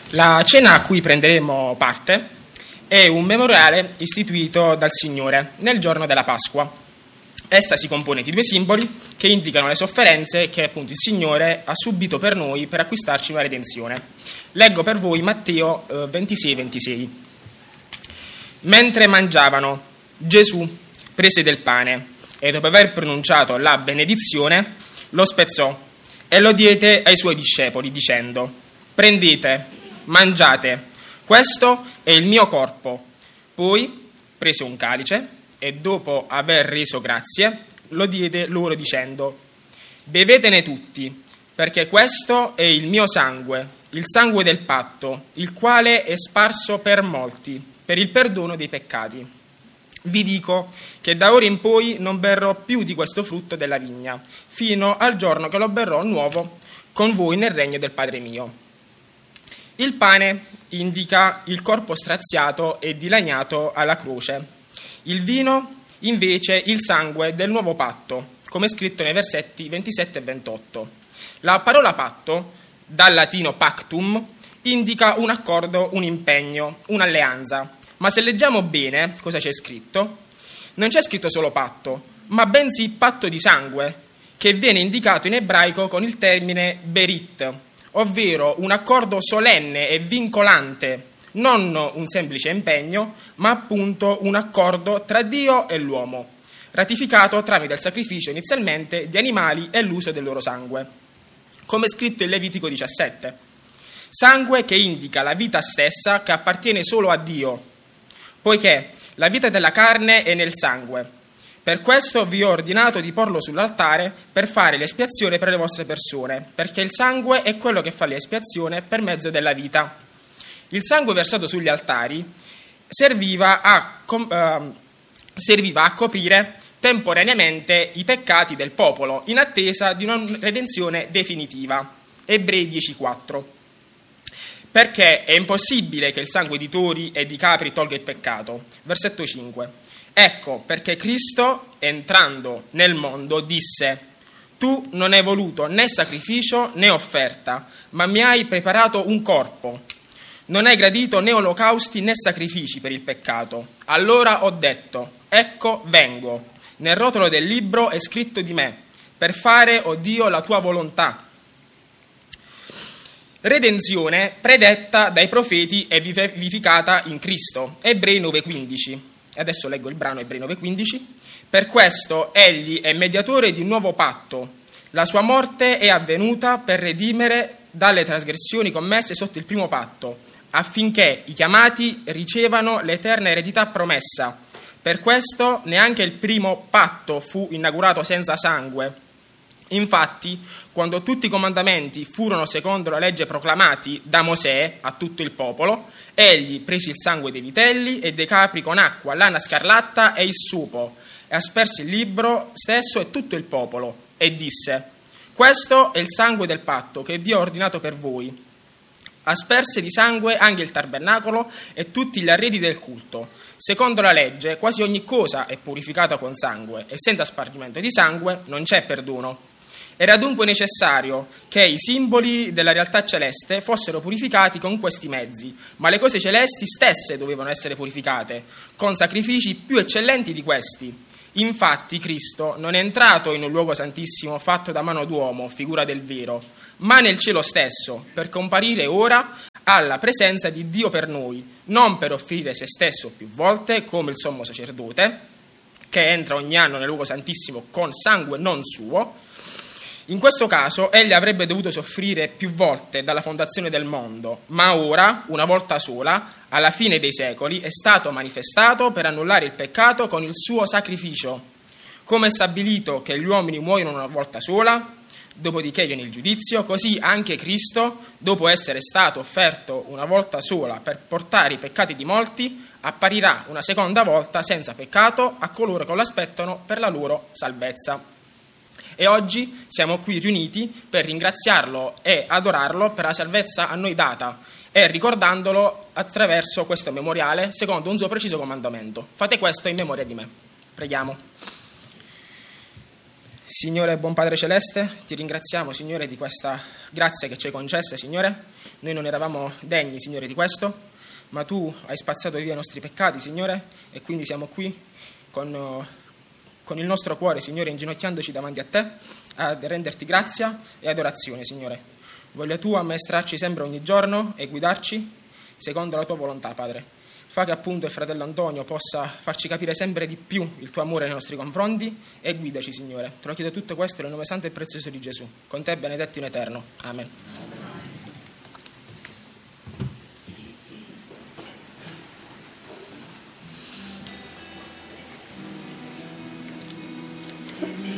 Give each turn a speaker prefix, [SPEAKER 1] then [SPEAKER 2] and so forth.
[SPEAKER 1] La cena a cui prenderemo parte è un memoriale istituito dal Signore nel giorno della Pasqua. Essa si compone di due simboli che indicano le sofferenze che appunto il Signore ha subito per noi per acquistarci una redenzione. Leggo per voi Matteo 26:26. Mentre mangiavano, Gesù prese del pane e dopo aver pronunciato la benedizione lo spezzò e lo diede ai suoi discepoli dicendo: prendete, mangiate, questo è il mio corpo. Poi prese un calice e dopo aver reso grazie lo diede loro dicendo: bevetene tutti, perché questo è il mio sangue, il sangue del patto, il quale è sparso per molti, per il perdono dei peccati. Vi dico che da ora in poi non berrò più di questo frutto della vigna, fino al giorno che lo berrò nuovo con voi nel regno del Padre mio. Il pane indica il corpo straziato e dilaniato alla croce. Il vino, invece, il sangue del nuovo patto, come è scritto nei versetti 27 e 28. La parola patto, dal latino pactum, indica un accordo, un impegno, un'alleanza. Ma se leggiamo bene cosa c'è scritto, non c'è scritto solo patto, ma bensì patto di sangue, che viene indicato in ebraico con il termine berit, ovvero un accordo solenne e vincolante, non un semplice impegno, ma appunto un accordo tra Dio e l'uomo, ratificato tramite il sacrificio inizialmente di animali e l'uso del loro sangue, come è scritto in Levitico 17. Sangue che indica la vita stessa che appartiene solo a Dio, poiché la vita della carne è nel sangue. Per questo vi ho ordinato di porlo sull'altare per fare l'espiazione per le vostre persone, perché il sangue è quello che fa l'espiazione per mezzo della vita. Il sangue versato sugli altari serviva a coprire temporaneamente i peccati del popolo, in attesa di una redenzione definitiva. Ebrei 10,4. Perché è impossibile che il sangue di tori e di capri tolga il peccato. Versetto 5. Ecco perché Cristo, entrando nel mondo, disse: tu non hai voluto né sacrificio né offerta, ma mi hai preparato un corpo. Non hai gradito né olocausti né sacrifici per il peccato. Allora ho detto: ecco vengo. Nel rotolo del libro è scritto di me, per fare, o Dio, la tua volontà. Redenzione predetta dai profeti e vivificata in Cristo. Ebrei 9,15. Adesso leggo il brano Ebrei 9,15. Per questo egli è mediatore di un nuovo patto. La sua morte è avvenuta per redimere dalle trasgressioni commesse sotto il primo patto, affinché i chiamati ricevano l'eterna eredità promessa. Per questo neanche il primo patto fu inaugurato senza sangue. Infatti, quando tutti i comandamenti furono secondo la legge proclamati da Mosè a tutto il popolo, egli prese il sangue dei vitelli e dei capri con acqua, lana scarlatta e issupo, e asperse il libro stesso e tutto il popolo, e disse: questo è il sangue del patto che Dio ha ordinato per voi. Asperse di sangue anche il tabernacolo e tutti gli arredi del culto. Secondo la legge, quasi ogni cosa è purificata con sangue, e senza spargimento di sangue non c'è perdono. Era dunque necessario che i simboli della realtà celeste fossero purificati con questi mezzi, ma le cose celesti stesse dovevano essere purificate, con sacrifici più eccellenti di questi. Infatti Cristo non è entrato in un luogo santissimo fatto da mano d'uomo, figura del vero, ma nel cielo stesso, per comparire ora alla presenza di Dio per noi, non per offrire se stesso più volte, come il sommo sacerdote, che entra ogni anno nel luogo santissimo con sangue non suo. In questo caso egli avrebbe dovuto soffrire più volte dalla fondazione del mondo, ma ora, una volta sola, alla fine dei secoli, è stato manifestato per annullare il peccato con il suo sacrificio. Come è stabilito che gli uomini muoiono una volta sola, dopodiché viene il giudizio, così anche Cristo, dopo essere stato offerto una volta sola per portare i peccati di molti, apparirà una seconda volta senza peccato a coloro che lo aspettano per la loro salvezza. E oggi siamo qui riuniti per ringraziarlo e adorarlo per la salvezza a noi data e ricordandolo attraverso questo memoriale secondo un suo preciso comandamento. Fate questo in memoria di me. Preghiamo. Signore buon Padre Celeste, ti ringraziamo, Signore, di questa grazia che ci hai concessa, Signore. Noi non eravamo degni, Signore, di questo, ma tu hai spazzato via i nostri peccati, Signore, e quindi siamo qui con il nostro cuore, Signore, inginocchiandoci davanti a te, a renderti grazia e adorazione, Signore. Voglia tu ammaestrarci sempre ogni giorno e guidarci secondo la tua volontà, Padre. Fa che appunto il fratello Antonio possa farci capire sempre di più il tuo amore nei nostri confronti e guidaci, Signore. Te lo chiedo tutto questo nel nome santo e prezioso di Gesù. Con te benedetto in eterno. Amen.